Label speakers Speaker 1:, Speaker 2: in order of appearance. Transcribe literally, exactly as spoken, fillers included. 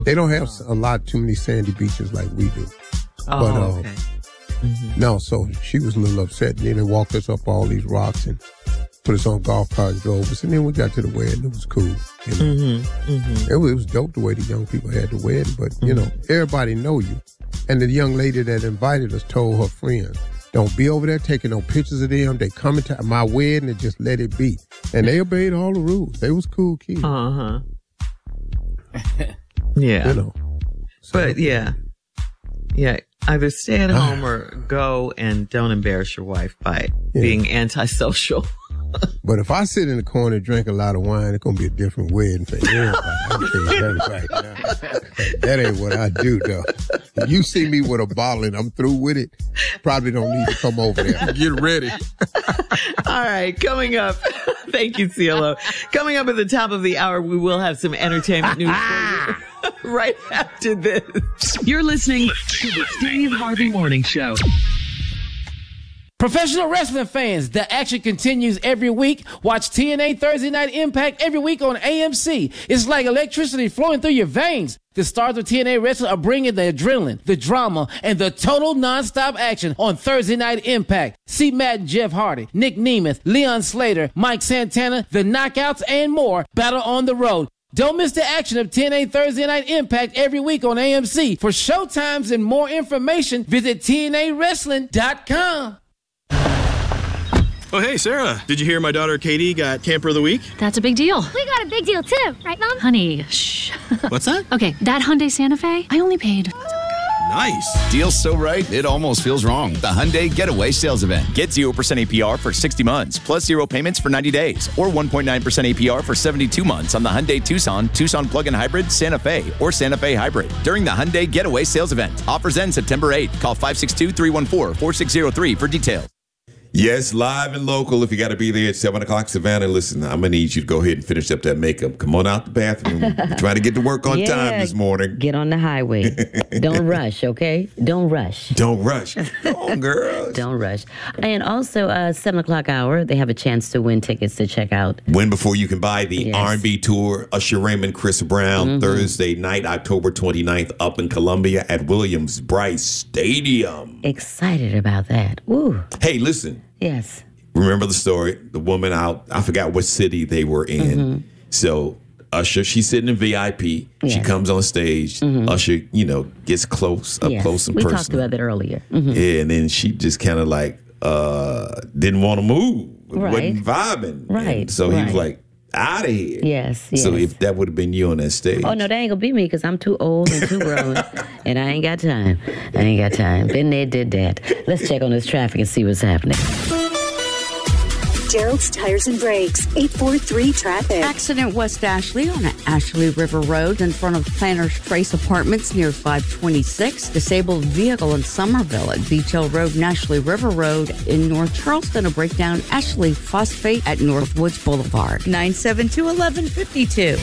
Speaker 1: They don't have a lot too many sandy beaches like we do.
Speaker 2: Oh,
Speaker 1: but, uh,
Speaker 2: okay. Mm-hmm.
Speaker 1: No, so she was a little upset. And then they walked us up all these rocks and put us on a golf cart and drove us. And then we got to the wedding. It was cool. You know?
Speaker 2: Mm-hmm. Mm-hmm.
Speaker 1: It, was, it was dope the way the young people had the wedding. But, you know, everybody know you. And the young lady that invited us told her friends, don't be over there taking no pictures of them. They coming to my wedding and just let it be. And they obeyed all the rules. They was cool kids.
Speaker 2: Uh-huh. Yeah.
Speaker 1: You know. So,
Speaker 2: but, yeah. Yeah. Either stay at home or go and don't embarrass your wife by yeah. being antisocial.
Speaker 1: But if I sit in the corner and drink a lot of wine, it's going to be a different wedding for everybody. I'm telling you that right now. That ain't what I do, though. If you see me with a bottle and I'm through with it, probably don't need to come over there. Get ready.
Speaker 2: All right, coming up. Thank you, CeeLo. Coming up at the top of the hour, we will have some entertainment news for you right after this.
Speaker 3: You're listening to the Steve Harvey Morning Show.
Speaker 4: Professional wrestling fans, the action continues every week. Watch T N A Thursday Night Impact every week on A M C. It's like electricity flowing through your veins. The stars of T N A Wrestling are bringing the adrenaline, the drama, and the total nonstop action on Thursday Night Impact. See Matt and Jeff Hardy, Nick Nemeth, Leon Slater, Mike Santana, The Knockouts, and more battle on the road. Don't miss the action of T N A Thursday Night Impact every week on A M C. For showtimes and more information, visit T N A wrestling dot com.
Speaker 5: Oh, hey, Sarah. Did you hear my daughter Katie got Camper of the Week?
Speaker 6: That's a big deal.
Speaker 7: We got a big deal, too. Right, Mom?
Speaker 6: Honey, shh.
Speaker 5: What's that?
Speaker 6: Okay, that Hyundai Santa Fe, I only paid...
Speaker 5: Nice.
Speaker 8: Deal's so right, it almost feels wrong. The Hyundai Getaway Sales Event.
Speaker 9: Get zero percent A P R for sixty months, plus zero payments for ninety days, or one point nine percent A P R for seventy-two months on the Hyundai Tucson, Tucson Plug-in Hybrid, Santa Fe, or Santa Fe Hybrid during the Hyundai Getaway Sales Event. Offers end September eighth. Call five six two, three one four, four six zero three for details.
Speaker 10: Yes, live and local. If you got to be there at seven o'clock, Savannah, listen, I'm going to need you to go ahead and finish up that makeup. Come on out the bathroom. We're trying to get to work on
Speaker 11: yeah,
Speaker 10: time this morning.
Speaker 11: Get on the highway. Don't rush, okay? Don't rush.
Speaker 10: Don't rush. Come on, girls.
Speaker 11: Don't rush. And also, uh, seven o'clock hour, they have a chance to win tickets to check out.
Speaker 10: Win before you can buy the
Speaker 11: yes.
Speaker 10: R and B tour, Usher Raymond, Chris Brown, mm-hmm. Thursday night, October twenty-ninth, up in Columbia at Williams-Brice Stadium.
Speaker 11: Excited about that. Woo.
Speaker 10: Hey, listen.
Speaker 11: Yes.
Speaker 10: Remember the story? The woman out, I forgot what city they were in. Mm-hmm. So Usher, she's sitting in V I P. Yes. She comes on stage. Mm-hmm. Usher, you know, gets close, up
Speaker 11: yes.
Speaker 10: close and
Speaker 11: we
Speaker 10: personal.
Speaker 11: We talked about that earlier. Mm-hmm.
Speaker 10: Yeah, and then she just kind of like uh, didn't want to move.
Speaker 11: Right.
Speaker 10: Wasn't vibing.
Speaker 11: Right.
Speaker 10: And so
Speaker 11: right.
Speaker 10: he was like, out of here.
Speaker 11: Yes, yes.
Speaker 10: So if that would have been you on that stage.
Speaker 11: Oh, no, that ain't going to be me because I'm too old and too grown. And I ain't got time. I ain't got time. Been there, did that. Let's check on this traffic and see what's happening.
Speaker 12: Gerald's Tires and Brakes, eight four three traffic.
Speaker 13: Accident West Ashley on Ashley River Road in front of Planter's Trace Apartments near five twenty-six. Disabled vehicle in Somerville at Beach Hill Road and Ashley River Road in North Charleston. A breakdown Ashley Phosphate at Northwoods Boulevard.
Speaker 14: nine seven two, one one five two.